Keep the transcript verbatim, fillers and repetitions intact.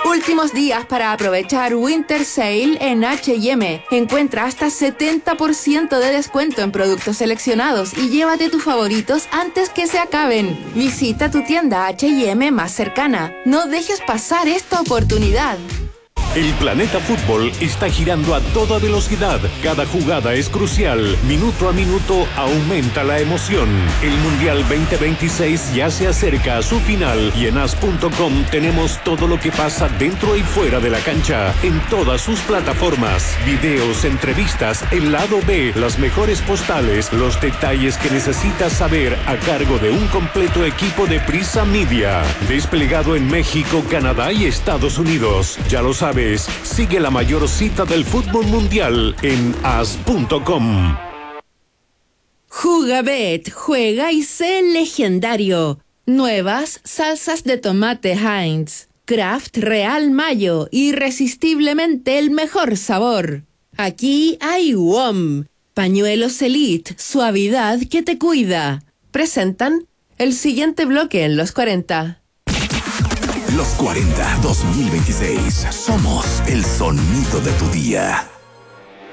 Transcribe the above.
Últimos días para aprovechar Winter Sale en H y M. Encuentra hasta setenta por ciento de descuento en productos seleccionados y llévate tus favoritos antes que se acaben. Visita tu tienda H y M más cercana. No dejes pasar esta oportunidad. El planeta fútbol está girando a toda velocidad. Cada jugada es crucial. Minuto a minuto aumenta la emoción. El Mundial veinte veintiséis ya se acerca a su final y en as punto com tenemos todo lo que pasa dentro y fuera de la cancha en todas sus plataformas. Videos, entrevistas, el lado B, las mejores postales, los detalles que necesitas saber a cargo de un completo equipo de Prisa Media. Desplegado en México, Canadá y Estados Unidos. Ya lo sabes. Sigue la mayor cita del fútbol mundial en as punto com. Jugabet, juega y sé legendario. Nuevas salsas de tomate Heinz. Kraft Real Mayo, irresistiblemente el mejor sabor. Aquí hay W O M, pañuelos Elite, suavidad que te cuida. Presentan el siguiente bloque en los cuarenta. Los cuarenta dos mil veintiséis. Somos el sonido de tu día.